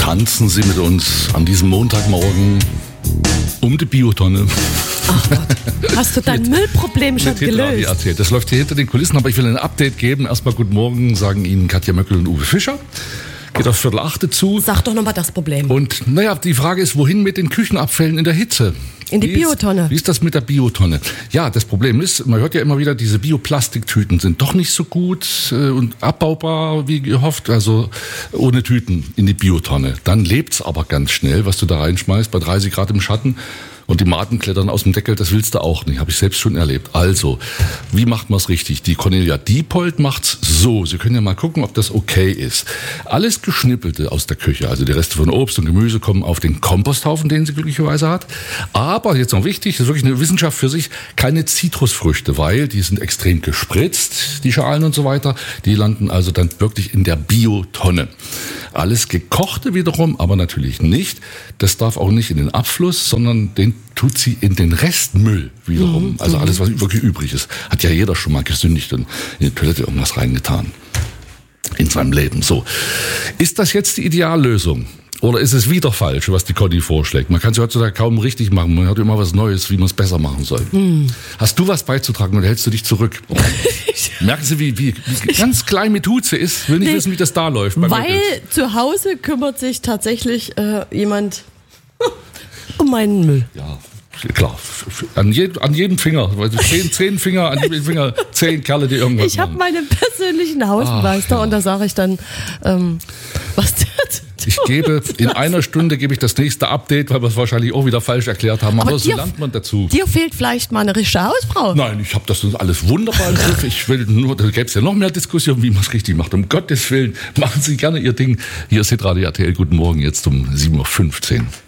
tanzen Sie mit uns an diesem Montagmorgen um die Biotonne. Ach Gott, hast du dein Müllproblem schon gelöst? Erzählt. Das läuft hier hinter den Kulissen, aber ich will ein Update geben. Erstmal guten Morgen, sagen Ihnen Katja Möckel und Uwe Fischer. Geht auf 7:45 zu. Sag doch nochmal das Problem. Und naja, die Frage ist, wohin mit den Küchenabfällen in der Hitze? In die Biotonne. Wie ist das mit der Biotonne? Ja, das Problem ist, man hört ja immer wieder, diese Bioplastiktüten sind doch nicht so gut und abbaubar wie gehofft. Also ohne Tüten in die Biotonne. Dann lebt's aber ganz schnell, was du da reinschmeißt, bei 30 Grad im Schatten. Und die Maden klettern aus dem Deckel, das willst du auch nicht. Habe ich selbst schon erlebt. Also, wie macht man es richtig? Die Cornelia Diepold macht's so. Sie können ja mal gucken, ob das okay ist. Alles Geschnippelte aus der Küche, also die Reste von Obst und Gemüse, kommen auf den Komposthaufen, den sie glücklicherweise hat. Aber, jetzt noch wichtig, das ist wirklich eine Wissenschaft für sich, keine Zitrusfrüchte, weil die sind extrem gespritzt, die Schalen und so weiter. Die landen also dann wirklich in der Biotonne. Alles Gekochte wiederum, aber natürlich nicht. Das darf auch nicht in den Abfluss, sondern den tut sie in den Restmüll wiederum. Also alles, was wirklich übrig ist. Hat ja jeder schon mal gesündigt und in die Toilette irgendwas reingetan. In seinem Leben. So. Ist das jetzt die Ideallösung? Oder ist es wieder falsch, was die Conny vorschlägt? Man kann es heutzutage kaum richtig machen. Man hört immer was Neues, wie man es besser machen soll. Hast du was beizutragen oder hältst du dich zurück? Merken Sie, wie ganz klein mit Huze ist? Will nicht wissen, wie das da läuft. Weil zu Hause kümmert sich tatsächlich jemand um meinen Müll. Ja, klar. An jedem Finger. 10 Finger, an jedem Finger 10 Kerle, die irgendwas Ich habe meinen persönlichen Hausmeister und da sage ich dann, was ich gebe, in einer Stunde gebe ich das nächste Update, weil wir es wahrscheinlich auch wieder falsch erklärt haben. Aber so lernt man dazu. Dir fehlt vielleicht mal eine richtige Hausfrau. Nein, ich habe das alles wunderbar im Griff. Ich will nur, da gäbe es ja noch mehr Diskussion, wie man es richtig macht. Um Gottes Willen, machen Sie gerne Ihr Ding. Hier ist Hitradio RTL. Guten Morgen, jetzt um 7:15 Uhr.